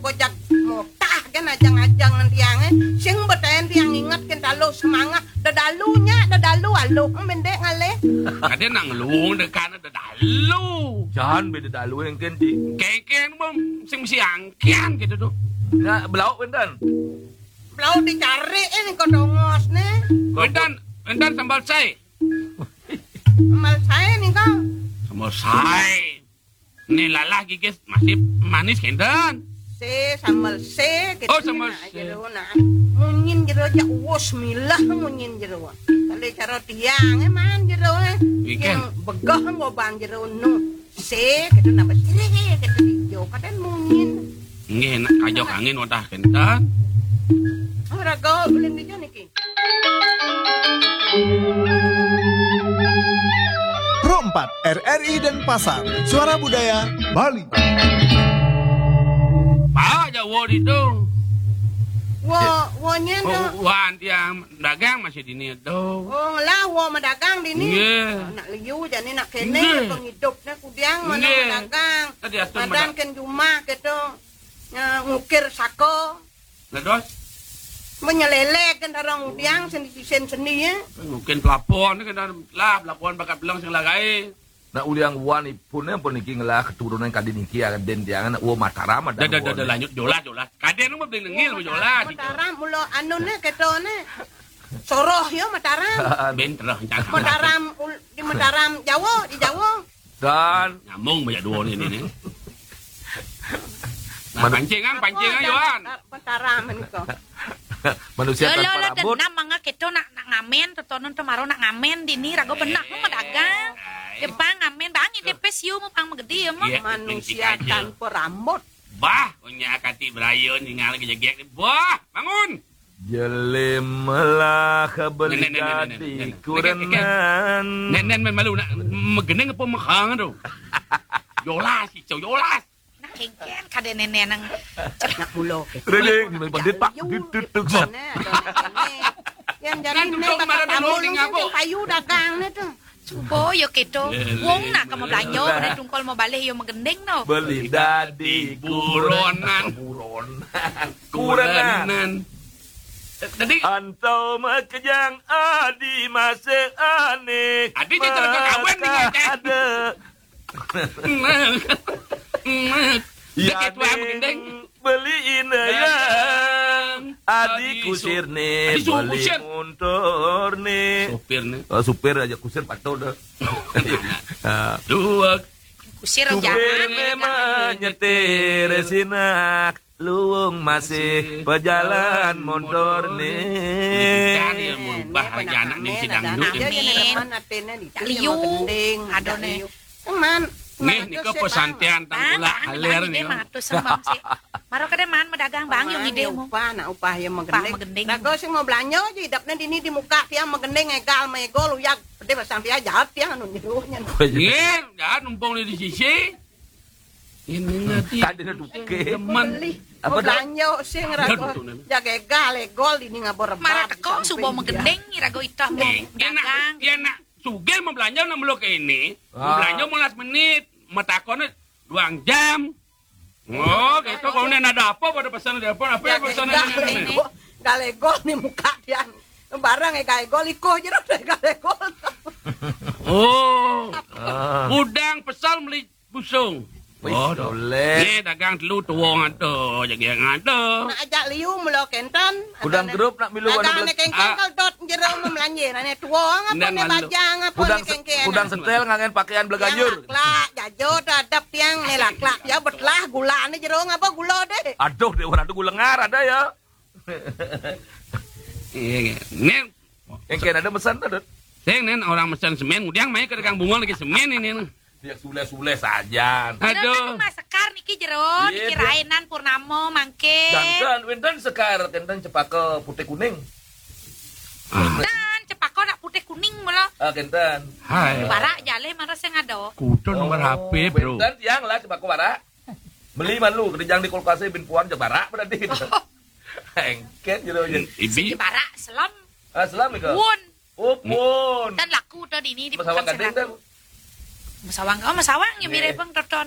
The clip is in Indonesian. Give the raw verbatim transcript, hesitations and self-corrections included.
jak motah kan ajang-ajang tiangnya sing beten tiang ingat kan dalu semangat dadalunya dadalu alu mendek ngale ada nang lu dekan dadalu Jangan beda dalu yang kendi. keken bom sing mesti angkian gitu tuh Nah, belau enten. belau dicari ini kodongos nih endan endan sambal sai amal saya nih kau sambal sai ini lalah gigis masih manis kendan se sambal se gitu Oh, sambal nah, se. jero nah munyin jero ja wasmillah munyin jero kali cara tiang man jero Ikan. yang begah ngobang jero nu se gitu napa se gitu hijau kadang munyin nggih nak kajok angin wadah kendan ora kau belum di niki Pro empat R R I dan Pasar Suara Budaya Bali. Pak Jawa itu wo wo nyen do oh, wan tiang dagang masih di ini tuh oh lah wo madagang di ni Nggih. nak liu jadi nak Nggih. kene pengidupnya kudiang mana Nggih. madagang Tadi atur madan madak- ken rumah gitu nya ngukir sako Ledos menyelelek kan orang udiang seni sen seni ya mungkin pelapon kan lah pelapon bakat belang sing lagai Nah, uliang wan ipun pun niki ngelah keturunan kadin niki akan den tiangan uo Mataram ada. dah dah dah lanjut jolas jolas kaden mah beli nengil mah jolas Mataram mulo anu ne ketone soroh yo Mataram ben terus jangan Mataram ul- di Mataram Jawa di Jawa Dan nyambung banyak dua ini nih nah, pancingan pancingan Yohan Mataram meniko manusia Lolo tanpa lah rambut. denam mangga keto nak nak ngamen totonon temaro nak ngamen dini rago benak mah madagang. Jepang ngamen bang ini pesiu mau pang megede mah. Iya. manusia tanpa rambut bah punya kati berayon tinggal lagi jegek bah bangun Jelimelah Nen, nen, nen, nen, nen, bergadi nen. kurenan. nen nen malu nak megeneng apa mekang tu jolas cau jolas Nak kengken kade nenek nang nak mulo Redeng, bandit pak, ditutuk sat. yang jadi Kan ne duduk marah bakal dulu mulung tinggal sing po. kayu dagang ne tuh subo yo keto. Lele. Wong nak kamu belanjo pada tungkol mau balik yo megendeng no. Beli dadi buronan buronan. Kurenan. kurenan tadi Antau makejang adi masih aneh. Adi dia terlalu kawan dengan Cek. Ada. Deket wah megendeng Beliin ya. Adi kusir nih, Adi suruh beli kusir. motor nih. sopir nih Oh, supir aja kusir patau dah. Ah, dua Kusir supir jangan. memang nyetir sinak. Luwung masih pejalan motor Kan nih. dia merubah aja anak nih sidang duduk Liu. Aduh, ne. Man, nih nih ke pesantian Bang, tanggulah bang, alir bang, nih ide mah atuh sembang sih. Maro kade man medagang bang yung ide mo. upah nak upah yang Upah megendeng. megendeng. Dago sing mau belanja aja hidapnya di ini di muka dia megendeng egal megol uyak pede pasang dia jahat dia anu niruhnya. nih jangan numpang di sisi ini nanti Kan dia duke. teman Apa Apa dah? belanja sing rago jaga egal egol ini ngabor rebab. Maro teko subo megendeng irago itah mo Eh, dia nak dagang. dia nak sugel mau belanja nak meluk ini mau Ah. belanja mau last menit metakonnya dua jam oh gitu kau nih ada apa pada pesan ada apa apa Jaga pesan egal ini egol, egal egol di muka dia. Barang egal egol iko jero egal egol. oh Ah. udang pesal beli busung Wih, oh boleh. nih dagang telu tuwong atuh jaga yang ada Nak ajak liu mulo kenton. Udang grup nak milu anu Dagang belas. ne kengkeng kal dot jero memelanje nane tuwong apa Dan ne malu. bajang apa Udang ne kengkeng. udang setel ngangen pakaian beleganyur. Laklak, jajo dadap tiang ne laklak ya betlah gula ne jero ngapa gula deh. Aduh, dia orang tu gulengar ada ya. iya nih Yang kena ada pesan ada. saya nih orang pesan semen udang main ke dagang bunga lagi semen ini nih. Dia sule-sule saja. Aduh. aduh Mas sekar niki jero Iya, niki dia- rainan purnamo mangke. Jantan, winten sekar, kentang cepaka putih kuning. ah, Dan cepako nak putih kuning mula. Ah, kenten. hai Barak jale maro sing ado. kudu nomor H P bro Winten tiang lah cepaka wara. Beli man lu, kerjang di kulkasnya bin puan jebara berarti. Engket gitu aja. ibi Barak selam Ah, selam nih kau. pun Oh, pun. dan laku tuh di ini di Masawang bukan gading sing laku. kan. Masawang oh masawang yang Iya. mirip bang toton.